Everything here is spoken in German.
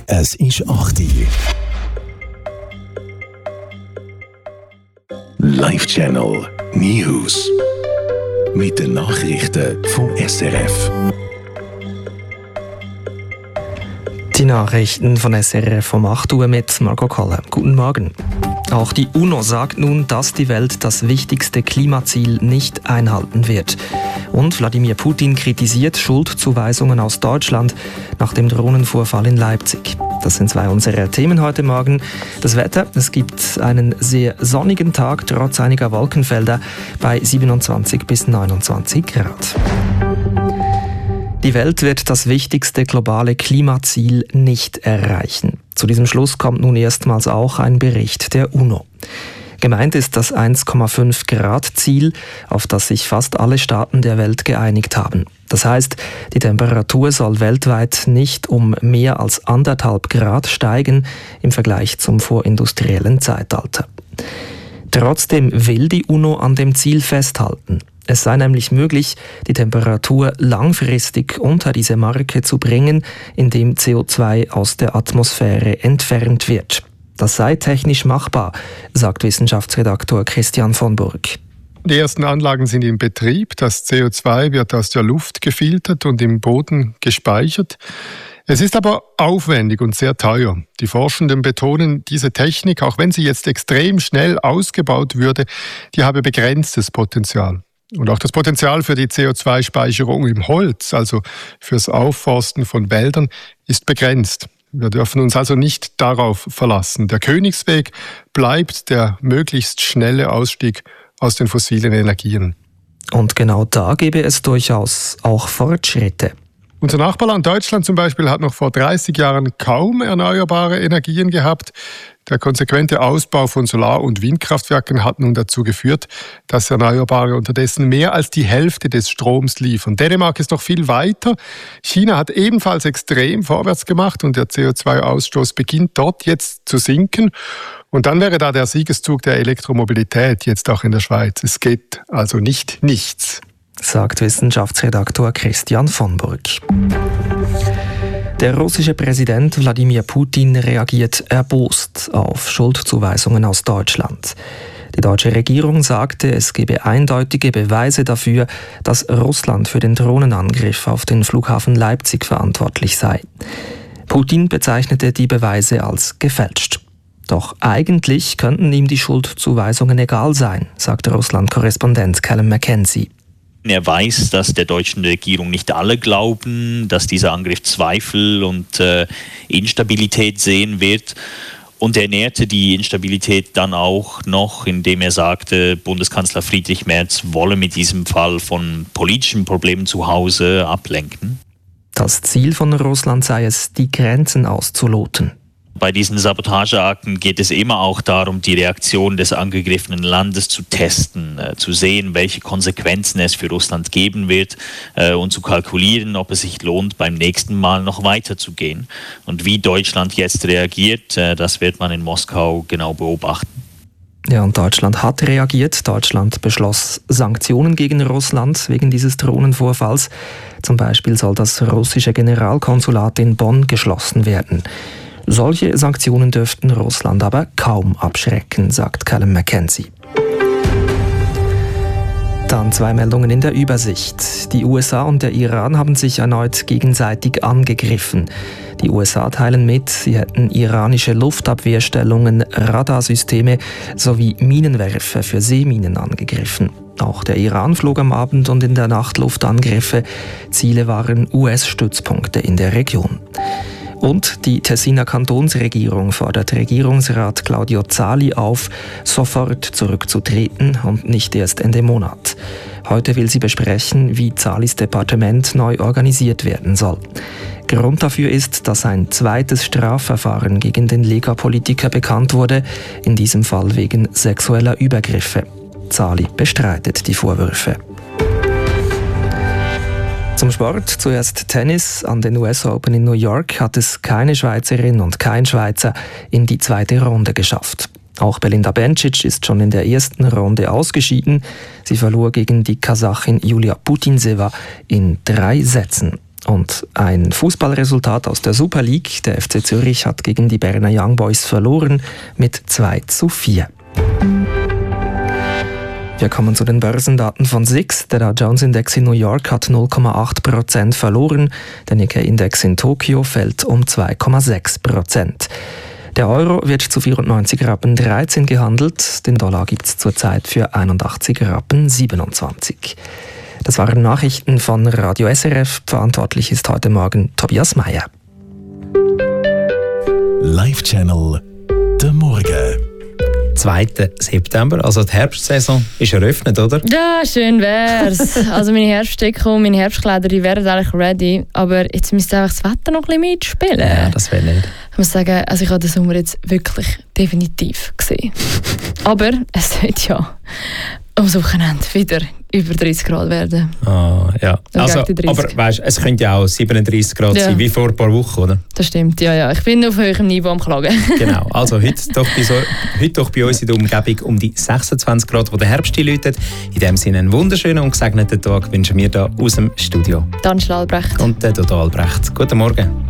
Es ist 8 Uhr. Live-Channel News. Mit den Nachrichten vom SRF. Die Nachrichten von SRF vom 8 Uhr mit Margot Koller. Guten Morgen. Auch die UNO sagt nun, dass die Welt das wichtigste Klimaziel nicht einhalten wird. Und Wladimir Putin kritisiert Schuldzuweisungen aus Deutschland nach dem Drohnenvorfall in Leipzig. Das sind zwei unserer Themen heute Morgen. Das Wetter, es gibt einen sehr sonnigen Tag, trotz einiger Wolkenfelder, bei 27 bis 29 Grad. Die Welt wird das wichtigste globale Klimaziel nicht erreichen. Zu diesem Schluss kommt nun erstmals auch ein Bericht der UNO. Gemeint ist das 1,5 Grad Ziel, auf das sich fast alle Staaten der Welt geeinigt haben. Das heißt, die Temperatur soll weltweit nicht um mehr als 1,5 Grad steigen im Vergleich zum vorindustriellen Zeitalter. Trotzdem will die UNO an dem Ziel festhalten. Es sei nämlich möglich, die Temperatur langfristig unter diese Marke zu bringen, indem CO2 aus der Atmosphäre entfernt wird. Das sei technisch machbar, sagt Wissenschaftsredaktor Christian von Burg. Die ersten Anlagen sind in Betrieb. Das CO2 wird aus der Luft gefiltert und im Boden gespeichert. Es ist aber aufwendig und sehr teuer. Die Forschenden betonen, diese Technik, auch wenn sie jetzt extrem schnell ausgebaut würde, die habe begrenztes Potenzial. Und auch das Potenzial für die CO2-Speicherung im Holz, also fürs Aufforsten von Wäldern, ist begrenzt. Wir dürfen uns also nicht darauf verlassen. Der Königsweg bleibt der möglichst schnelle Ausstieg aus den fossilen Energien. Und genau da gäbe es durchaus auch Fortschritte. Unser Nachbarland Deutschland zum Beispiel hat noch vor 30 Jahren kaum erneuerbare Energien gehabt. Der konsequente Ausbau von Solar- und Windkraftwerken hat nun dazu geführt, dass Erneuerbare unterdessen mehr als die Hälfte des Stroms liefern. Dänemark ist noch viel weiter. China hat ebenfalls extrem vorwärts gemacht und der CO2-Ausstoß beginnt dort jetzt zu sinken. Und dann wäre da der Siegeszug der Elektromobilität jetzt auch in der Schweiz. Es geht also nicht nichts, sagt Wissenschaftsredaktor Christian von Burg. Der russische Präsident Wladimir Putin reagiert erbost auf Schuldzuweisungen aus Deutschland. Die deutsche Regierung sagte, es gebe eindeutige Beweise dafür, dass Russland für den Drohnenangriff auf den Flughafen Leipzig verantwortlich sei. Putin bezeichnete die Beweise als gefälscht. Doch eigentlich könnten ihm die Schuldzuweisungen egal sein, sagte Russland-Korrespondent Callum McKenzie. Er weiß, dass der deutschen Regierung nicht alle glauben, dass dieser Angriff Zweifel und Instabilität sehen wird. Und er nährte die Instabilität dann auch noch, indem er sagte, Bundeskanzler Friedrich Merz wolle mit diesem Fall von politischen Problemen zu Hause ablenken. Das Ziel von Russland sei es, die Grenzen auszuloten. Bei diesen Sabotageakten geht es immer auch darum, die Reaktion des angegriffenen Landes zu testen, zu sehen, welche Konsequenzen es für Russland geben wird und zu kalkulieren, ob es sich lohnt, beim nächsten Mal noch weiterzugehen. Und wie Deutschland jetzt reagiert, das wird man in Moskau genau beobachten. Ja, und Deutschland hat reagiert. Deutschland beschloss Sanktionen gegen Russland wegen dieses Drohnenvorfalls. Zum Beispiel soll das russische Generalkonsulat in Bonn geschlossen werden. Solche Sanktionen dürften Russland aber kaum abschrecken, sagt Callum McKenzie. Dann zwei Meldungen in der Übersicht. Die USA und der Iran haben sich erneut gegenseitig angegriffen. Die USA teilen mit, sie hätten iranische Luftabwehrstellungen, Radarsysteme sowie Minenwerfer für Seeminen angegriffen. Auch der Iran flog am Abend und in der Nacht Luftangriffe. Ziele waren US-Stützpunkte in der Region. Und die Tessiner Kantonsregierung fordert Regierungsrat Claudio Zali auf, sofort zurückzutreten und nicht erst Ende Monat. Heute will sie besprechen, wie Zalis Departement neu organisiert werden soll. Grund dafür ist, dass ein zweites Strafverfahren gegen den Lega-Politiker bekannt wurde, in diesem Fall wegen sexueller Übergriffe. Zali bestreitet die Vorwürfe. Zum Sport zuerst Tennis. An den US Open in New York hat es keine Schweizerin und kein Schweizer in die zweite Runde geschafft. Auch Belinda Bencic ist schon in der ersten Runde ausgeschieden. Sie verlor gegen die Kasachin Julia Putinseva in 3 Sätzen. Und ein Fußballresultat aus der Super League. Der FC Zürich hat gegen die Berner Young Boys verloren mit 2:4. Wir kommen zu den Börsendaten von SIX. Der Dow Jones Index in New York hat 0,8% verloren. Der Nikkei-Index in Tokio fällt um 2,6%. Der Euro wird zu 94,13 Rappen gehandelt. Den Dollar gibt es zurzeit für 81,27 Rappen. Das waren Nachrichten von Radio SRF. Verantwortlich ist heute Morgen Tobias Meyer. Live-Channel der Morgen. 2. September, also die Herbstsaison ist eröffnet, oder? Ja, schön wär's. Also meine Herbstdecke und meine Herbstkleider, die wären eigentlich ready, aber jetzt müsste einfach das Wetter noch ein bisschen mitspielen. Ja, das wäre nicht. Ich muss sagen, also ich habe den Sommer jetzt wirklich definitiv gesehen. Aber es sollte ja am Wochenende wieder über 30 Grad werden. Ah, ja. Also, aber weißt, es könnte ja auch 37 Grad sein, wie vor ein paar Wochen, oder? Das stimmt, ja. Ich bin auf höherem Niveau am Klagen. Genau, also heute doch bei uns in der Umgebung um die 26 Grad, wo der Herbst einläutet. In dem Sinne einen wunderschönen und gesegneten Tag wünschen wir hier aus dem Studio. Dan Schlalbrecht. Und der Dodo Albrecht. Guten Morgen.